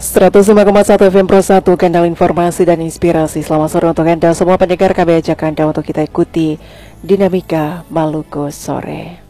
105,1 FM Pro 1, kanal informasi dan inspirasi. Selamat sore untuk Anda semua pendengar. Kami ajak Anda untuk kita ikuti dinamika Maluku sore.